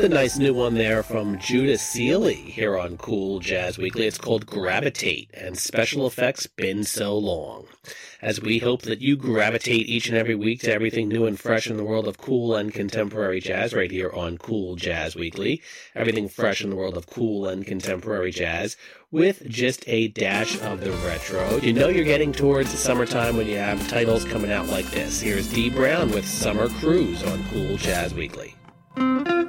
The nice new one there from Judah Seeley here on Cool Jazz Weekly. It's called Gravitate, and special effects been so long. As we hope that you gravitate each and every week to everything new and fresh in the world of cool and contemporary jazz right here on Cool Jazz Weekly. Everything fresh in the world of cool and contemporary jazz with just a dash of the retro. You know you're getting towards the summertime when you have titles coming out like this. Here's Dee Brown with Summer Cruise on Cool Jazz Weekly.